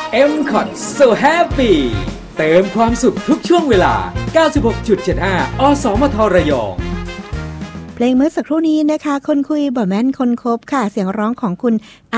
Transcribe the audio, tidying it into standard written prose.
M Cot So Happy เติมความสุขทุกช่วงเวลา 96.75 อสมทระยองเพลงเมื่อสักครู่นี้นะคะคนคุยบ่แม่นคนคบค่ะเสียงร้องของคุณ